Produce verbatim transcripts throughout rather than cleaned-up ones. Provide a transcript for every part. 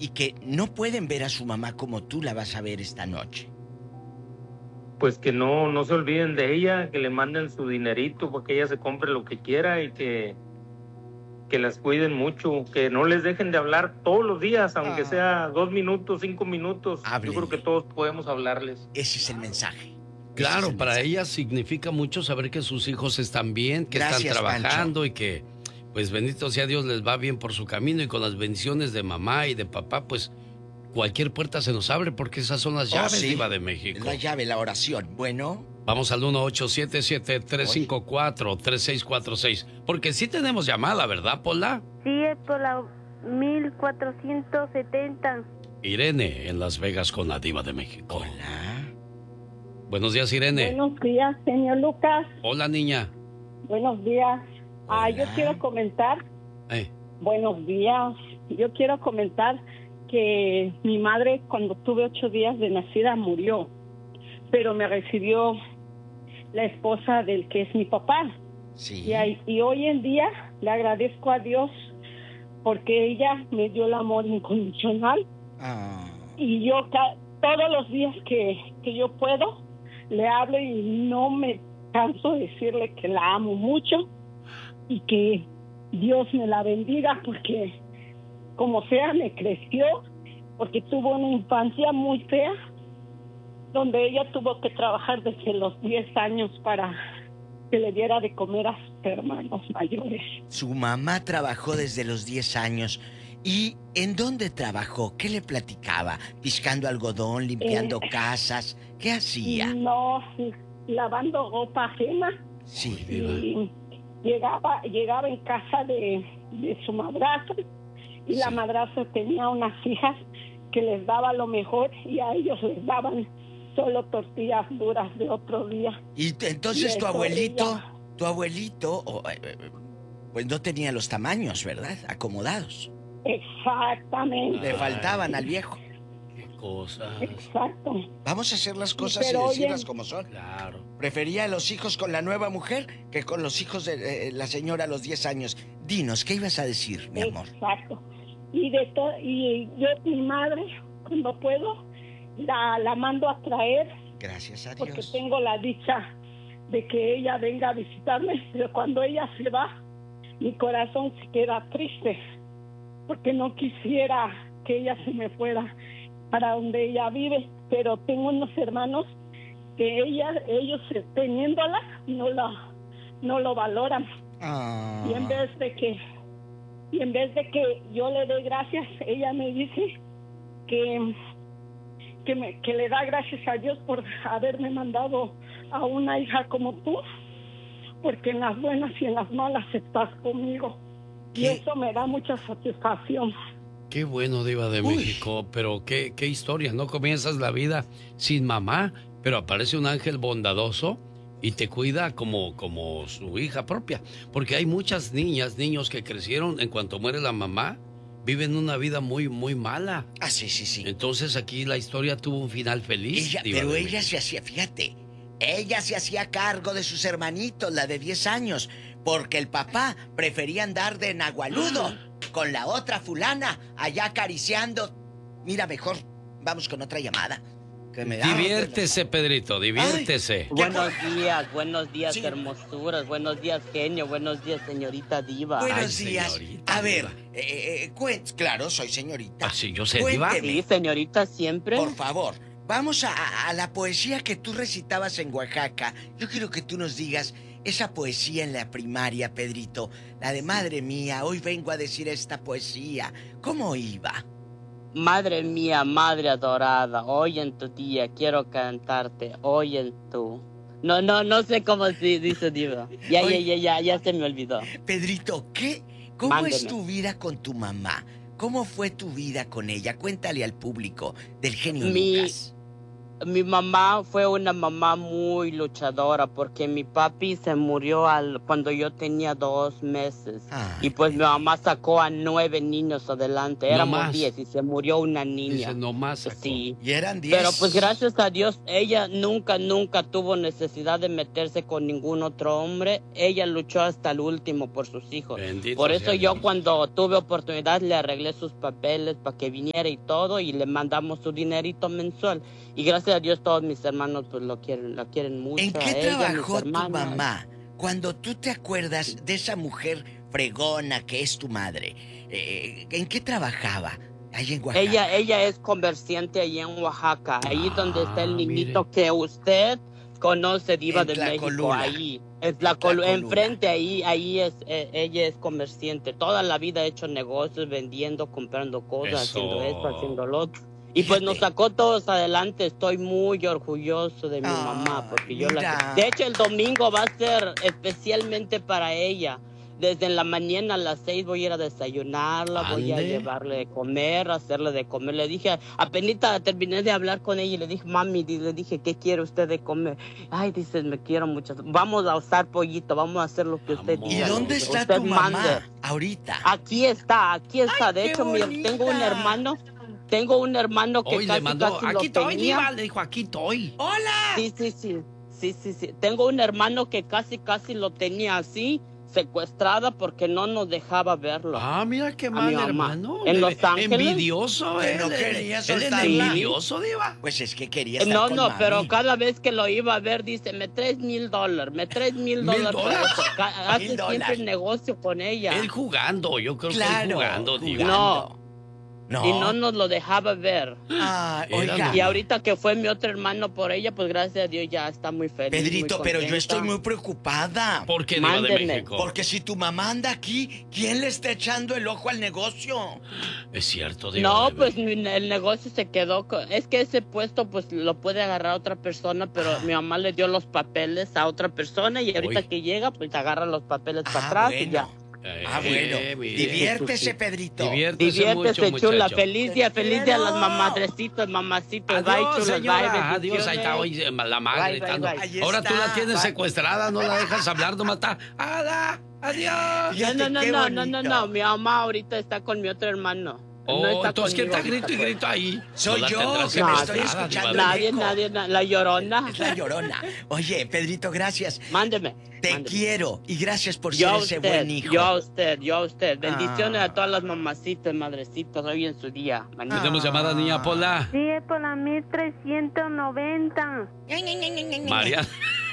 y que no pueden ver a su mamá como tú la vas a ver esta noche? Pues que no, no se olviden de ella, que le manden su dinerito para que ella se compre lo que quiera y que, que las cuiden mucho, que no les dejen de hablar todos los días, aunque Ah. sea dos minutos, cinco minutos. Háblenle. Yo creo que todos podemos hablarles. Ese es el mensaje. Claro, el para mensaje. ella significa mucho saber que sus hijos están bien, que Gracias, están trabajando Pancho. y que, pues bendito sea Dios, les va bien por su camino y con las bendiciones de mamá y de papá, pues cualquier puerta se nos abre porque esas son las Oh, llaves, sí. Diva de México. La llave, la oración. Bueno. Vamos al uno ocho siete siete, tres cinco cuatro, tres seis cuatro seis. Porque sí tenemos llamada, ¿verdad, Pola? Sí, es por la mil cuatrocientos setenta. Irene, en Las Vegas con la Diva de México. Hola. Buenos días, Irene. Buenos días, señor Lucas. Hola, niña. Buenos días. Ah, yo Hola. quiero comentar. Eh, Buenos días. Yo quiero comentar que mi madre, cuando tuve ocho días de nacida, murió. Pero me recibió la esposa del que es mi papá. Sí. Y, ahí- y hoy en día le agradezco a Dios porque ella me dio el amor incondicional. Ah. Y yo ca- todos los días que, que yo puedo, le hablo y no me canso de decirle que la amo mucho y que Dios me la bendiga porque como sea me creció, porque tuvo una infancia muy fea, donde ella tuvo que trabajar desde los diez años para que le diera de comer a sus hermanos mayores. Su mamá trabajó desde los diez años. ¿Y en dónde trabajó? ¿Qué le platicaba? ¿Piscando algodón, limpiando Eh, casas? ¿Qué hacía? No, sí, lavando ropa ajena. Sí. Y llegaba llegaba en casa de, de su madrastra y la Sí. madrastra tenía unas hijas que les daba lo mejor y a ellos les daban solo tortillas duras de otro día. Y t- entonces Y tu eso abuelito, ella- tu abuelito, oh, eh, eh, pues no tenía los tamaños, ¿verdad? Acomodados. Exactamente, Le faltaban al viejo. qué cosas. exacto. Vamos a hacer las cosas Pero, y decirlas oye, como son. Claro. Prefería a los hijos con la nueva mujer que con los hijos de eh, la señora a los diez años. Dinos, ¿qué ibas a decir, mi amor? Exacto. Y de to- y yo, mi madre, cuando puedo, la, la mando a traer Gracias a porque Dios. tengo la dicha de que ella venga a visitarme, pero cuando ella se va, mi corazón se queda triste, porque no quisiera que ella se me fuera para donde ella vive, pero tengo unos hermanos que ella, ellos eh, teniéndola, no la, no lo valoran. Ah. Y en vez de que, y en vez de que yo le dé gracias, ella me dice que que, me, que le da gracias a Dios por haberme mandado a una hija como tú, porque en las buenas y en las malas estás conmigo. Y ¿Qué? eso me da mucha satisfacción. Qué bueno, Diva de Uy. México, pero qué, qué historia, ¿no? Comienzas la vida sin mamá, pero aparece un ángel bondadoso y te cuida como, como su hija propia. Porque hay muchas niñas, niños que crecieron en cuanto muere la mamá, viven una vida muy, muy mala. Ah, sí, sí, sí. Entonces aquí la historia tuvo un final feliz. Ella, Diva pero de ella México. se hacía, fíjate, ella se hacía cargo de sus hermanitos, la de diez años, porque el papá prefería andar de nagualudo con la otra fulana allá acariciando. Mira, mejor vamos con otra llamada. Que me da- Diviértese, Pedrito, diviértese. Buenos días, buenos días, Sí. hermosuras, buenos días, genio, buenos días, señorita diva. Buenos Ay, días. señorita A ver, diva. eh, eh, cuen- claro, soy señorita. Ah, sí, yo sé, Diva. Cuénteme, Sí, señorita, siempre. por favor. Vamos a, a- a la poesía que tú recitabas en Oaxaca. Yo quiero que tú nos digas esa poesía en la primaria, Pedrito. La de madre mía, hoy vengo a decir esta poesía. ¿Cómo iba? Madre mía, madre adorada, hoy en tu día quiero cantarte, hoy en tu... No, no, no sé cómo se dice diva. Ya, ya, Oye. ya, ya, ya se me olvidó. Pedrito, ¿qué? ¿Cómo es Mándeme. tu vida con tu mamá? ¿Cómo fue tu vida con ella? Cuéntale al público del genio Mi- Lucas. mi mamá fue una mamá muy luchadora porque mi papi se murió al, cuando yo tenía dos meses. Ay, y pues mi mamá sacó a nueve niños adelante. No Éramos más. diez y se murió una niña. Dice, no más sacó. Sí. Y eran diez. Pero pues gracias a Dios, ella nunca, nunca tuvo necesidad de meterse con ningún otro hombre. Ella luchó hasta el último por sus hijos. Bendito Por eso sea yo Dios. cuando tuve oportunidad le arreglé sus papeles para que viniera y todo y le mandamos su dinerito mensual. Y gracias a Dios todos mis hermanos pues lo quieren, la quieren mucho. ¿En a qué ella, trabajó mis tu hermanas. mamá? Cuando tú te acuerdas de esa mujer fregona que es tu madre, eh, ¿en qué trabajaba? Ahí en Oaxaca. Ella, ella es comerciante allí en Oaxaca, ahí Ah, donde está el mire. niñito que usted conoce, Diva En de México, Tlacolula. ahí. Es la En col- Tlacolula. enfrente ahí, ahí es, eh, ella es comerciante. Toda la vida ha hecho negocios, vendiendo, comprando cosas, Eso. haciendo esto, haciendo lo otro. Y pues nos Fíjate. sacó todos adelante. Estoy muy orgulloso de mi Ay, mamá porque yo mira. la. De hecho, el domingo va a ser especialmente para ella. Desde la mañana a las seis voy a ir a desayunarla, voy a Ande. llevarle de comer, hacerle de comer. Le dije, apenita terminé de hablar con ella y le dije, mami, di- le dije, ¿qué quiere usted de comer? Ay, dice, me quiero mucho. Vamos a usar pollito, vamos a hacer lo que usted Amor. ¿Y diga. dónde Dice, está usted tu mamá mande. ahorita? Aquí está, aquí está. de qué hecho, mi- bonita. tengo un hermano, tengo un hermano que Hoy casi, le mandó, casi aquí lo estoy, tenía. Diva, le dijo, aquí estoy. ¡Hola! Sí, sí, sí, sí, sí, sí. Tengo un hermano que casi, casi lo tenía así, secuestrada porque no nos dejaba verlo. Ah, mira qué A mal mi mamá. hermano. En De- Los Ángeles. Envidioso, Que él. no él- quería él es soltarla. envidioso, Diva. Pues es que quería Eh, estar No, con no, mami. pero cada vez que lo iba a ver, dice, me traes mil dólares, me traes mil ¿Mil dólares. por dólares? eso". Ca- Hace Mil siempre dólares. negocio con ella. Él jugando, yo creo que él Claro, jugando, Diva. jugando. No. Y no nos lo dejaba ver. Ay, Era oiga, normal. Y ahorita que fue mi otro hermano por ella, pues gracias a Dios ya está muy feliz. Pedrito, muy pero yo contenta. estoy muy preocupada. ¿Por qué, Diva de Mándenme. México? Porque si tu mamá anda aquí, ¿quién le está echando el ojo al negocio? Es cierto, Diva. No, de pues México. mi- el negocio se quedó. con- Es que ese puesto, pues lo puede agarrar otra persona, pero Ah. mi mamá le dio los papeles a otra persona y ahorita Uy. que llega, pues agarra los papeles para Ah, atrás y bueno. ya. Eh, Ah, bueno. mire. Diviértese, Pedrito. Diviértese, Diviértese, mucho, chula. muchacho. Feliz día, Te feliz día a las quiero. mamadrecitos, mamacitos. Bye, Adiós, chulas. Bye, señora. Adiós, ahí está bendiciones. hoy eh, la madre Bye, bye, gritando. bye. Ahí Ahora tú está. la tienes Bye. secuestrada, no la dejas hablar, nomás está. ¡Ada! ¡Adiós! No, Fíjate no, no, qué no, no, no, bonito. no. Mi mamá ahorita está con mi otro hermano. Oh, no está entonces ¿quién conmigo está grito y ahorita, grito ahí? Soy la yo, tendrás que me No, estoy secuestrada, escuchando. Diva de- Nadie, nadie, na- la llorona. Es la llorona. Oye, Pedrito, gracias. Mándeme. Te mándeme. quiero y gracias por Yo ser a ese usted, buen hijo. yo a usted, yo a usted. Bendiciones Ah. a todas las mamacitas, madrecitas, hoy en su día. Manita. Tenemos llamada, niña Pola. Sí, es por la mil trescientos noventa. María.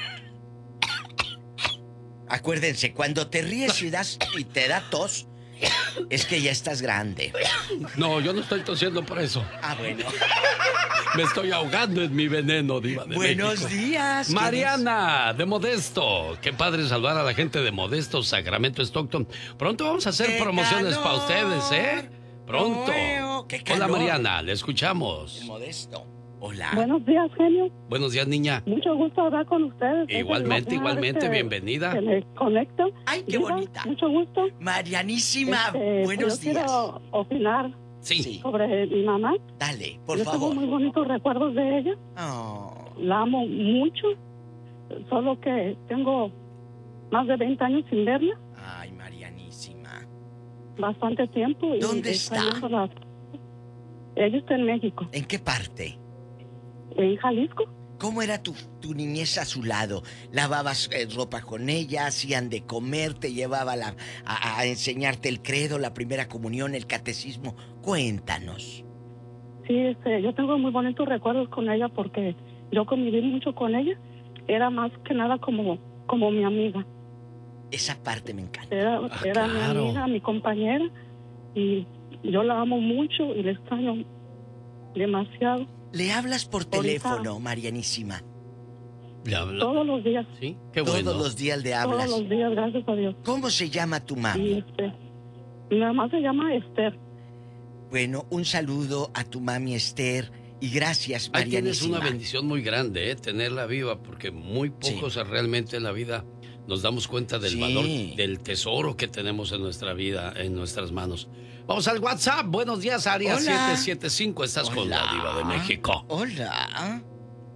Acuérdense, cuando te ríes y, das, y te da tos, es que ya estás grande. No, yo no estoy tosiendo por eso. Ah, bueno. Me estoy ahogando en mi veneno, Diva de Buenos México. días. Mariana, de Modesto. Qué padre saludar a la gente de Modesto, Sacramento, Stockton. Pronto vamos a hacer ¡Qué promociones calor! para ustedes, ¿eh? Pronto. Nuevo, ¡qué Hola, calor! Mariana, le El escuchamos. Modesto. Hola. Buenos días, genio. Buenos días, niña. Mucho gusto hablar con ustedes. Es Igualmente, la primera igualmente, vez que- bienvenida. que me conecto. Ay, qué Diva, bonita. Mucho gusto. Marianísima, Este, buenos yo días. quiero opinar Sí. Sí, sobre mi mamá. dale, por yo tengo favor. muy bonitos recuerdos de ella. Oh, La amo mucho. Solo que tengo más de veinte años sin verla. ay, Marianísima. Bastante tiempo. y ¿Dónde está? extrañándola. Ella está en México. ¿En qué parte? En Jalisco. ¿Cómo era tu, tu niñez a su lado? ¿Lavabas eh, ropa con ella? ¿Hacían de comer? ¿Te llevaba la- a, a enseñarte el credo, la primera comunión, el catecismo? Cuéntanos. Sí, este, yo tengo muy bonitos recuerdos con ella porque yo conviví mucho con ella. Era más que nada como, como mi amiga. Esa parte me encanta. Era, Ah, era claro. mi amiga, mi compañera. Y yo la amo mucho y la extraño demasiado. ¿Le hablas por Ahorita- teléfono, Marianísima? Le hablo. Todos los días. Sí, qué Todos bueno. los días le Todos hablas. los días, gracias a Dios. ¿Cómo se llama tu Y mami? este, mi mamá se llama Esther. Bueno, un saludo a tu mami Esther y gracias, Ahí tienes Marianísima. una bendición muy grande, ¿eh? Tenerla viva, porque muy pocos realmente en la vida nos damos cuenta del Sí. valor, del tesoro que tenemos en nuestra vida, en nuestras manos. Vamos al WhatsApp. Buenos días, Área Hola. siete siete cinco. Estás con la Hola. Diva de México. Hola.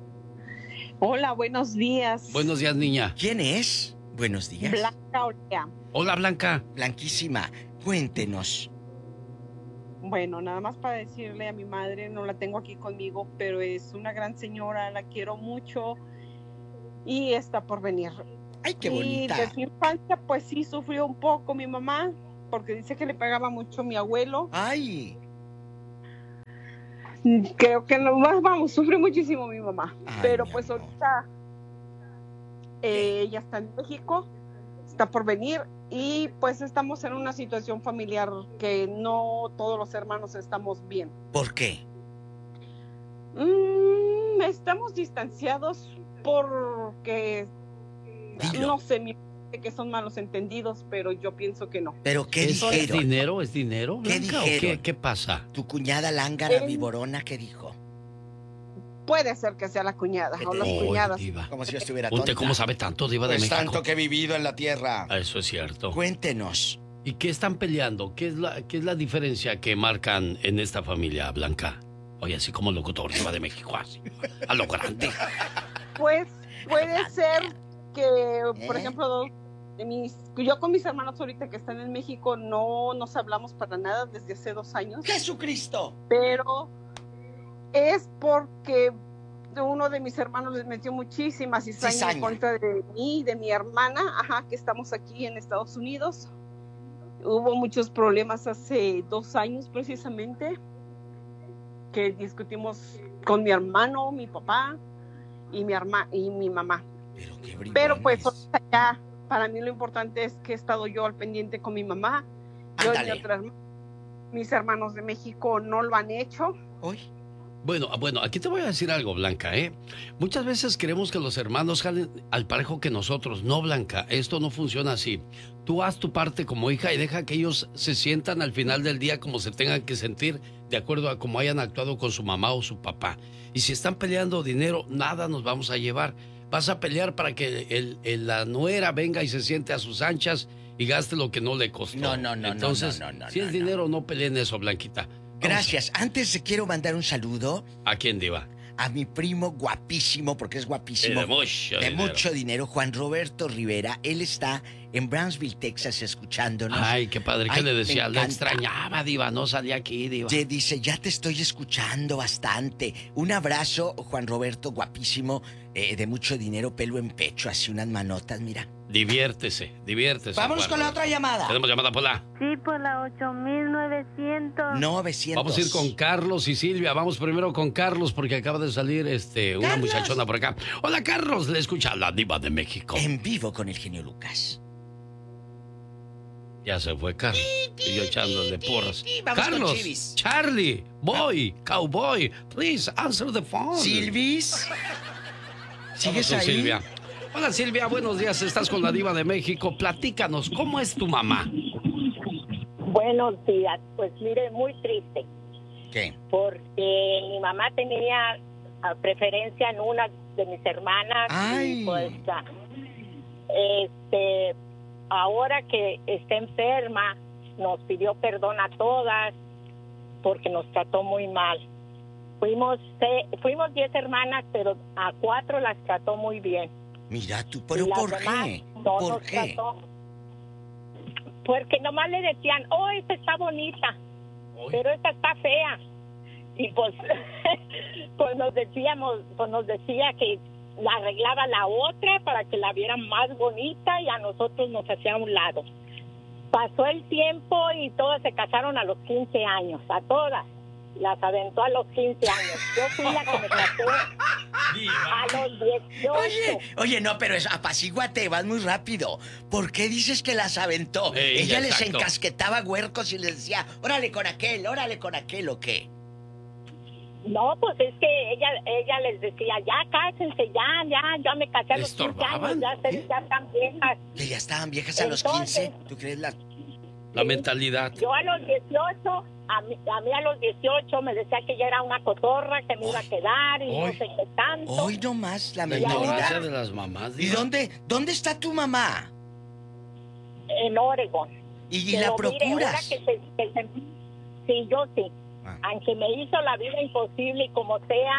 Hola, buenos días. Buenos días, niña. ¿Quién es? Buenos días. Blanca Olea. Hola, Blanca. Blanquísima, cuéntenos. Bueno, nada más para decirle a mi madre, no la tengo aquí conmigo, pero es una gran señora, la quiero mucho y está por venir. ¡Ay, qué Y bonita! de su infancia, pues sí, sufrió un poco mi mamá, porque dice que le pegaba mucho mi abuelo. ¡Ay! Creo que no, vamos, sufre muchísimo mi mamá. Ay, pero mi pues amor. ahorita eh, ella está en México, está por venir y pues estamos en una situación familiar que no todos los hermanos estamos bien. ¿Por qué? Mm, estamos distanciados porque Dilo. no sé, mi que son malos entendidos, pero yo pienso que no. ¿Pero qué ¿Es, es dijeron? dinero? ¿Es dinero, ¿Qué Blanca? ¿O dijeron? qué, qué pasa? Tu cuñada lángara Eh. viborona, ¿qué dijo? Puede ser que sea la cuñada ¿Qué o te las digo? cuñadas. Ay, diva. Como si yo estuviera tonta. ¿Usted cómo sabe tanto, diva de Pues México? tanto que he vivido en la tierra. Ah, eso es cierto. Cuéntenos. ¿Y qué están peleando? ¿Qué es la, qué es la diferencia que marcan en esta familia, Blanca? Oye, así como locutor, diva de México, así, a lo grande. Pues puede ser que, por ¿Eh? ejemplo, de mis, yo con mis hermanos ahorita que están en México no nos hablamos para nada desde hace dos años, ¡Jesucristo! pero es porque uno de mis hermanos les metió muchísimas cizañas Cizaña. en contra de mí y de mi hermana, ajá, que estamos aquí en Estados Unidos. Hubo muchos problemas hace dos años precisamente, que discutimos con mi hermano, mi papá y mi, herma, y mi mamá. Pero qué Pero pues bribones. ahorita ya, para mí lo importante es que he estado yo al pendiente con mi mamá. Yo y mi Ándale. otra hermana. Mis hermanos de México no lo han hecho. Hoy. Bueno, bueno, aquí te voy a decir algo, Blanca, ¿eh? Muchas veces queremos que los hermanos jalen al parejo que nosotros. No, Blanca, esto no funciona así. Tú haz tu parte como hija y deja que ellos se sientan al final del día como se tengan que sentir de acuerdo a cómo hayan actuado con su mamá o su papá. Y si están peleando dinero, nada nos vamos a llevar. Vas a pelear para que el, el- la nuera venga y se siente a sus anchas y gaste lo que no le costó. No, no, no, no, Entonces, no, no, no, si es no, dinero, no peleen eso, Blanquita. Vamos. Gracias. Antes quiero mandar un saludo ¿A quién, diva? a mi primo guapísimo, porque es guapísimo. Eh, de mucho de dinero. mucho dinero, Juan Roberto Rivera. Él está en Brownsville, Texas, escuchándonos. Ay, qué padre. ¿Qué Ay, le me decía? Le encanta. extrañaba, diva. No salía aquí, diva. Ye- Dice, ya te estoy escuchando bastante. Un abrazo, Juan Roberto, guapísimo, eh, de mucho dinero, pelo en pecho, así unas manotas, mira. Diviértese, diviértese. Vámonos Juan con la Roberto. otra llamada. Tenemos llamada por la. Sí, por la ocho mil novecientos. novecientos. Vamos a ir con Carlos y Silvia. Vamos primero con Carlos porque acaba de salir este una ¡Carlos! muchachona por acá. Hola, Carlos. Le escucha la diva de México. En vivo con el genio Lucas. Ya se fue Carlos. Y yo echándole porras. Vamos con Carlos, Chivis. Charlie, Boy, Cowboy, please answer the phone. Silvis. Vamos ¿Sigues con ahí? Silvia. Hola, Silvia. Buenos días. Estás con la diva de México. Platícanos, ¿cómo es tu mamá? Buenos días. Pues mire, muy triste, ¿Qué? porque mi mamá tenía ah, preferencia en una de mis hermanas. Ay. Y pues, ah, este, ahora que está enferma, nos pidió perdón a todas porque nos trató muy mal. Fuimos eh, fuimos diez hermanas, pero a cuatro las trató muy bien. Mira tú, pero Y las ¿por demás qué? no ¿Por nos qué? trató. Porque nomás le decían, oh, esta está bonita, pero esta está fea. Y pues, pues nos decíamos, pues nos decía que la arreglaba la otra para que la vieran más bonita y a nosotros nos hacía a un lado. Pasó el tiempo y todas se casaron a los quince años, a todas. Las aventó a los quince años. Yo fui la que me casé a los dieciocho. Oye, oye, no, pero es, apacíguate, vas muy rápido. ¿Por qué dices que las aventó? Ella, Ella les exacto. encasquetaba huercos y les decía, órale con aquel, órale con aquel, ¿o qué? No, pues es que ella ella les decía, ya cásense, ya, ya, ya me casé a los quince años, ¿Estorbaban? ya, se- ya están viejas. Que ya estaban viejas a los Entonces- quince. ¿Tú crees la...? La mentalidad. Yo a los dieciocho, a mí, a mí a los dieciocho me decía que ya era una cotorra, que me iba a quedar y no Ay. sé qué tanto. Hoy nomás la La ignorancia mentalidad. de las mamás. ¿Y diva. dónde, dónde está tu mamá? En Oregon. ¿Y, y Pero la mire, ahora procuras? que se- que se- sí, yo sí. Ah. Aunque me hizo la vida imposible y como sea,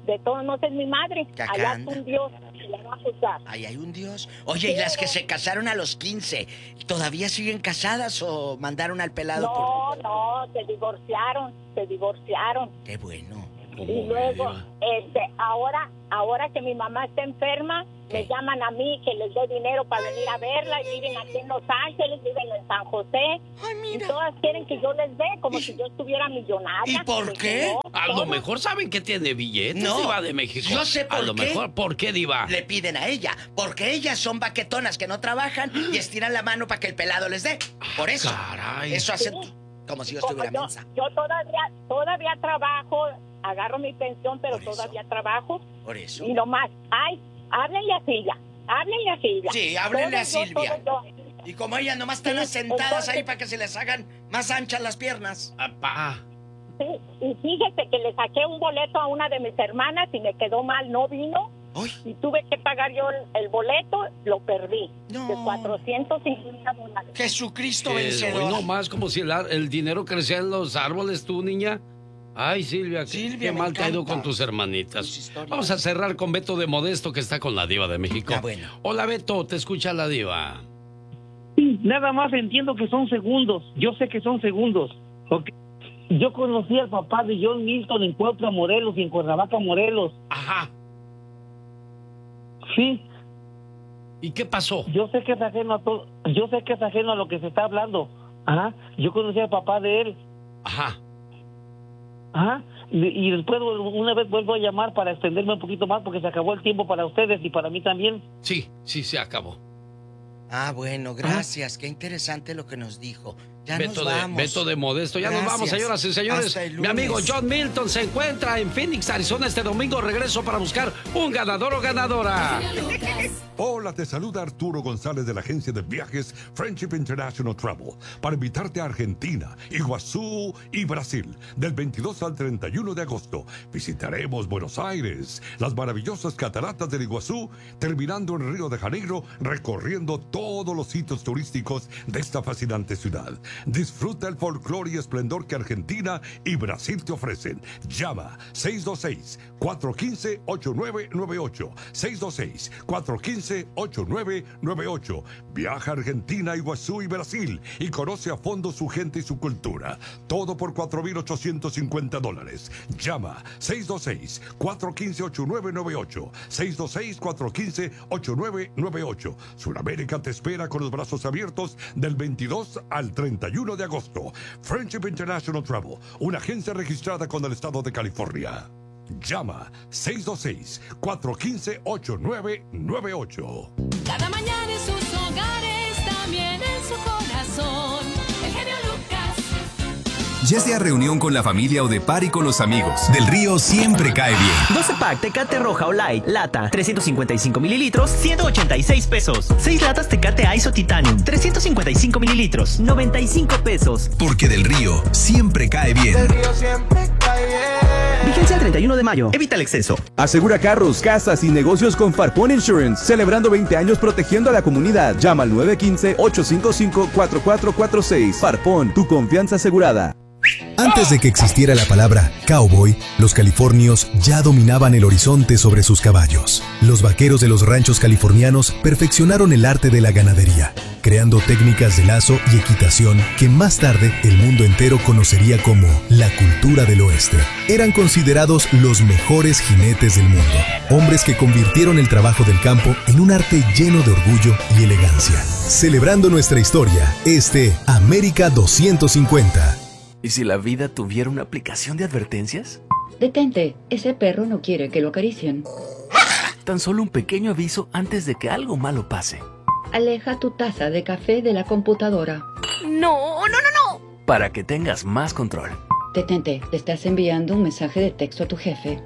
de todos modos es mi madre. Que acá Allá anda. es un Dios y la va a juzgar. Ahí hay un Dios. Oye, ¿y las que se casaron a los quince, todavía siguen casadas o mandaron al pelado? No, no, se divorciaron, se divorciaron. Por... Qué bueno. Y luego, este, ahora, ahora que mi mamá está enferma, me llaman a mí que les dé dinero para venir a verla y viven aquí en Los Ángeles, viven en San José. Ay, mira. Y todas quieren que yo les dé, como si yo estuviera millonaria. ¿Y por Pues qué? no, A lo todas. mejor saben que tiene billetes, No, Diva de México. yo sé por A lo qué. mejor, ¿por qué, Diva? Le piden a ella, porque ellas son baquetonas que no trabajan y estiran la mano para que el pelado les dé. Por eso. Caray. Eso hacen Sí. como si yo Como estuviera yo, mensa. yo todavía, todavía trabajo, agarro mi pensión, pero Por eso. todavía trabajo. Por eso. Y nomás, ay, háblenle a Silvia, háblenle a Silvia. Sí, háblenle a Todo yo, Silvia. todo yo. Y como ellas nomás están Sí, asentadas entonces- ahí para que se les hagan más anchas las piernas. Apá. Sí, y fíjese que le saqué un boleto a una de mis hermanas y me quedó mal, no vino. Uy. Y tuve que pagar yo el, el boleto, lo perdí. No. De cuatrocientos cincuenta dólares. Jesucristo Que vencedor. hoy no más como si el, ar- el dinero crecía en los árboles, tú, niña. Ay, Silvia, qué- Silvia, qué me mal te ha ido encanta con tus hermanitas. tus historias. Vamos a cerrar con Beto de Modesto, que está con la Diva de México. Ah, bueno. Hola, Beto, te escucha la Diva. Sí, nada más entiendo que son segundos. Yo sé que son segundos. Porque yo conocí al papá de John Milton en Cuautla, Morelos y en Cuernavaca, Morelos. Ajá. Sí, ¿Y qué pasó? yo sé que es ajeno a todo. Yo sé que es ajeno a lo que se está hablando. Ajá. Yo conocí al papá de él. Ajá. Ajá. Y, y después una vez vuelvo a llamar para extenderme un poquito más porque se acabó el tiempo para ustedes y para mí también. Sí, sí, se acabó. Ah, bueno, gracias. Qué interesante lo que nos dijo. Ya Beto nos de, vamos. Beto de Modesto. Ya nos Gracias. vamos, señoras y señores. Hasta el Mi amigo lunes. John Milton se encuentra en Phoenix, Arizona este domingo. Regreso para buscar un ganador o ganadora. Hola, te saluda Arturo González de la agencia de viajes Friendship International Travel para invitarte a Argentina, Iguazú y Brasil del veintidós al treinta y uno de agosto. Visitaremos Buenos Aires, las maravillosas cataratas del Iguazú, terminando en Río de Janeiro, recorriendo todos los sitios turísticos de esta fascinante ciudad. Disfruta el folclore y esplendor que Argentina y Brasil te ofrecen. Llama seis dos seis, cuatro uno cinco, ocho nueve nueve ocho, seis dos seis, cuatro uno cinco, ocho nueve nueve ocho. Viaja a Argentina, Iguazú y Brasil y conoce a fondo su gente y su cultura. Todo por cuatro mil ochocientos cincuenta dólares. Llama seis dos seis, cuatro uno cinco, ocho nueve nueve ocho, seis dos seis, cuatro uno cinco, ocho nueve nueve ocho. Sudamérica te espera con los brazos abiertos del veintidós al treinta y uno de agosto. Friendship International Travel, una agencia registrada con el estado de California. Llama seis dos seis, cuatro uno cinco, ocho nueve nueve ocho. Cada mañana en sus hogares, también en su corazón. El genio Lucas. Ya sea reunión con la familia o de party con los amigos, Del Río siempre cae bien. doce pack Tecate Roja o Light, lata, trescientos cincuenta y cinco mililitros, ciento ochenta y seis pesos. seis latas Tecate Iso Titanium, trescientos cincuenta y cinco mililitros, noventa y cinco pesos. Porque Del Río siempre cae bien. Del Río siempre cae bien. Vigencia el treinta y uno de mayo. Evita el exceso. Asegura carros, casas y negocios con Farpon Insurance, celebrando veinte años protegiendo a la comunidad. Llama al nueve uno cinco, ocho cinco cinco, cuatro cuatro cuatro seis. Farpon, tu confianza asegurada. Antes de que existiera la palabra cowboy, los californios ya dominaban el horizonte sobre sus caballos. Los vaqueros de los ranchos californianos perfeccionaron el arte de la ganadería, creando técnicas de lazo y equitación que más tarde el mundo entero conocería como la cultura del oeste. Eran considerados los mejores jinetes del mundo, hombres que convirtieron el trabajo del campo en un arte lleno de orgullo y elegancia. Celebrando nuestra historia, este América doscientos cincuenta. ¿Y si la vida tuviera una aplicación de advertencias? Detente, ese perro no quiere que lo acaricien. Tan solo un pequeño aviso antes de que algo malo pase. Aleja tu taza de café de la computadora. No, no, no, no. Para que tengas más control. Detente, le estás enviando un mensaje de texto a tu jefe.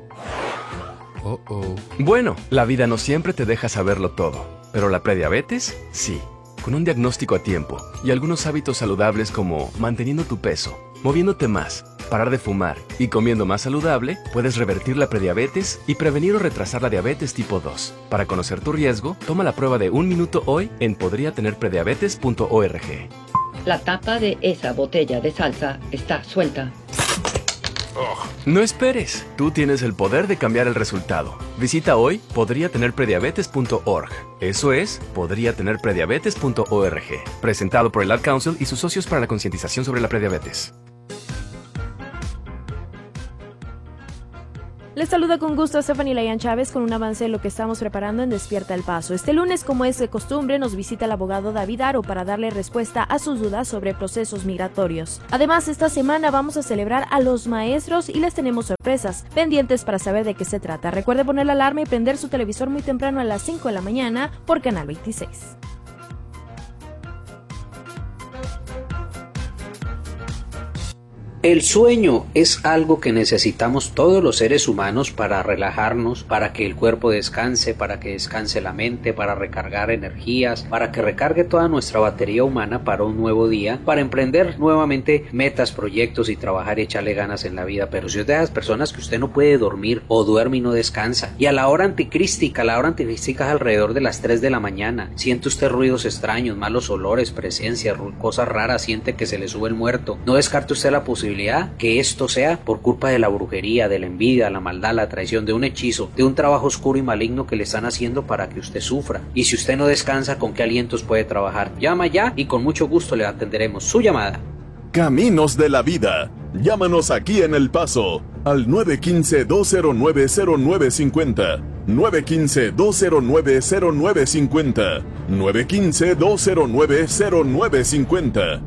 Oh, oh. Bueno, la vida no siempre te deja saberlo todo, pero la prediabetes, sí. Con un diagnóstico a tiempo y algunos hábitos saludables como manteniendo tu peso, moviéndote más, parar de fumar y comiendo más saludable, puedes revertir la prediabetes y prevenir o retrasar la diabetes tipo dos. Para conocer tu riesgo, toma la prueba de un minuto hoy en podría tener prediabetes punto org. La tapa de esa botella de salsa está suelta. No esperes, tú tienes el poder de cambiar el resultado. Visita hoy podría tener prediabetes punto org. Eso es, podría tener prediabetes punto org. Presentado por el Ad Council y sus socios para la concientización sobre la prediabetes. Les saluda con gusto a Stephanie Layan Chávez con un avance de lo que estamos preparando en Despierta el Paso. Este lunes, como es de costumbre, nos visita el abogado David Aro para darle respuesta a sus dudas sobre procesos migratorios. Además, esta semana vamos a celebrar a los maestros y les tenemos sorpresas, pendientes para saber de qué se trata. Recuerde poner la alarma y prender su televisor muy temprano a las cinco de la mañana por Canal veintiséis. El sueño es algo que necesitamos todos los seres humanos para relajarnos, para que el cuerpo descanse, para que descanse la mente, para recargar energías, para que recargue toda nuestra batería humana para un nuevo día, para emprender nuevamente metas, proyectos y trabajar y echarle ganas en la vida. Pero si es de esas personas que usted no puede dormir o duerme y no descansa, y a la hora anticrística, la hora anticrística es alrededor de las tres de la mañana, siente usted ruidos extraños, malos olores, presencias, cosas raras, siente que se le sube el muerto, no descarte usted la posibilidad que esto sea por culpa de la brujería, de la envidia, la maldad, la traición, de un hechizo, de un trabajo oscuro y maligno que le están haciendo para que usted sufra. Y si usted no descansa, ¿con qué alientos puede trabajar? Llama ya y con mucho gusto le atenderemos su llamada. Caminos de la vida. Llámanos aquí en El Paso al nueve uno cinco, dos cero nueve, cero nueve cinco cero. nueve uno cinco, dos cero nueve, cero nueve cinco cero. nueve uno cinco, dos cero nueve, cero nueve cinco cero.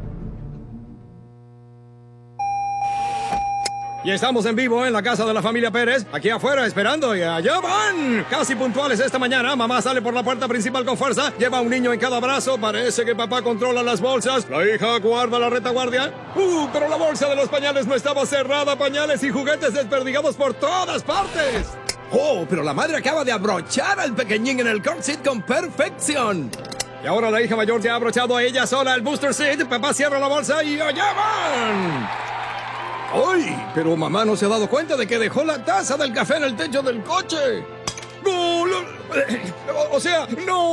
Y estamos en vivo en la casa de la familia Pérez, aquí afuera esperando y allá van. Casi puntuales esta mañana, mamá sale por la puerta principal con fuerza, lleva un niño en cada brazo, parece que papá controla las bolsas, la hija guarda la retaguardia. Uh, pero la bolsa de los pañales no estaba cerrada, pañales y juguetes desperdigados por todas partes. Oh, pero la madre acaba de abrochar al pequeñín en el car seat con perfección. Y ahora la hija mayor se ha abrochado a ella sola el booster seat, papá cierra la bolsa y allá van. ¡Ay! Pero mamá no se ha dado cuenta de que dejó la taza del café en el techo del coche. ¡No! O, o sea,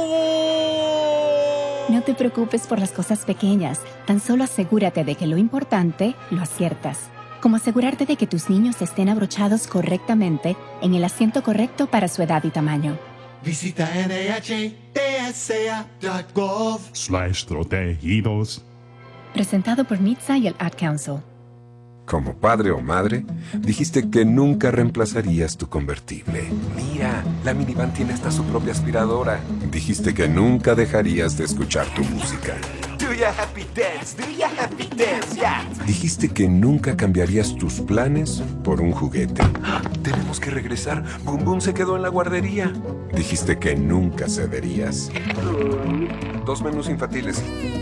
¡no! No te preocupes por las cosas pequeñas. Tan solo asegúrate de que lo importante lo aciertas. Como asegurarte de que tus niños estén abrochados correctamente en el asiento correcto para su edad y tamaño. Visita N H T S A punto gov slash protegidos. Presentado por N H T S A y el Ad Council. Como padre o madre, dijiste que nunca reemplazarías tu convertible. Mira, la minivan tiene hasta su propia aspiradora. Dijiste que nunca dejarías de escuchar tu música. Do ya happy dance, do ya happy dance, yeah. Dijiste que nunca cambiarías tus planes por un juguete. ¡Ah! Tenemos que regresar. Boom Boom se quedó en la guardería. Dijiste que nunca cederías. Dos menús infantiles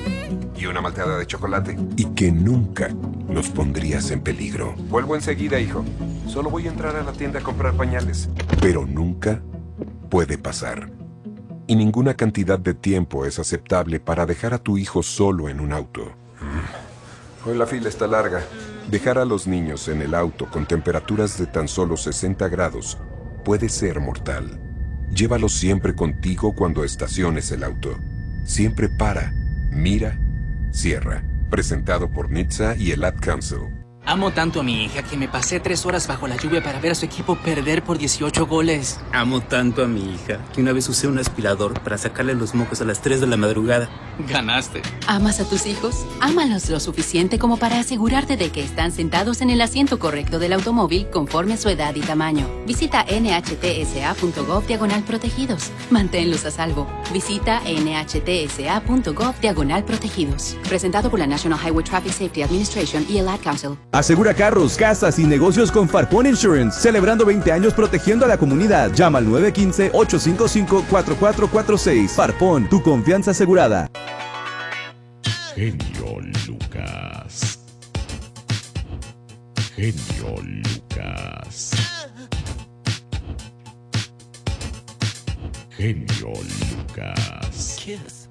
y una malteada de chocolate. Y que nunca los pondrías en peligro. Vuelvo enseguida, hijo. Solo voy a entrar a la tienda a comprar pañales. Pero nunca puede pasar. Y ninguna cantidad de tiempo es aceptable para dejar a tu hijo solo en un auto. Hoy la fila está larga. Dejar a los niños en el auto con temperaturas de tan solo sesenta grados puede ser mortal. Llévalos siempre contigo cuando estaciones el auto. Siempre para, mira, cierra. Presentado por N H T S A y el Ad Council. Amo tanto a mi hija que me pasé tres horas bajo la lluvia para ver a su equipo perder por dieciocho goles. Amo tanto a mi hija que una vez usé un aspirador para sacarle los mocos a las tres de la madrugada. Ganaste. ¿Amas a tus hijos? Ámalos lo suficiente como para asegurarte de que están sentados en el asiento correcto del automóvil conforme a su edad y tamaño. Visita N H T S A punto gov diagonal protegidos. Manténlos a salvo. Visita N H T S A punto gov diagonal protegidos. Presentado por la National Highway Traffic Safety Administration y el Ad Council. Asegura carros, casas y negocios con Farpon Insurance, celebrando veinte años protegiendo a la comunidad. Llama al nueve uno cinco, ocho cinco cinco, cuatro cuatro cuatro seis. Farpon, tu confianza asegurada. Genio Lucas. Genio Lucas. Genio Lucas. Kiss.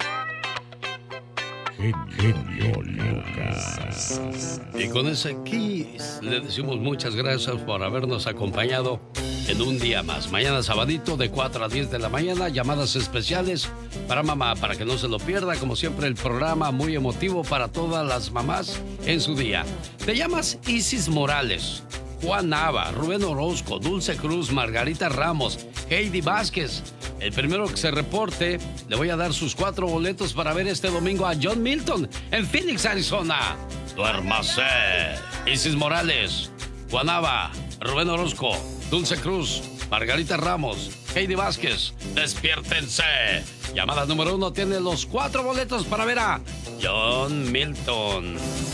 Genio Lucas. Y con ese kiss le decimos muchas gracias por habernos acompañado en un día más. Mañana sabadito de cuatro a diez de la mañana, llamadas especiales para mamá, para que no se lo pierda. Como siempre, el programa muy emotivo para todas las mamás en su día. Te llamas Isis Morales. Juan Nava, Rubén Orozco, Dulce Cruz, Margarita Ramos, Heidi Vázquez. El primero que se reporte, le voy a dar sus cuatro boletos para ver este domingo a John Milton en Phoenix, Arizona. Duérmase. Isis Morales, Juan Nava, Rubén Orozco, Dulce Cruz, Margarita Ramos, Heidi Vázquez, despiértense. Llamada número uno tiene los cuatro boletos para ver a John Milton.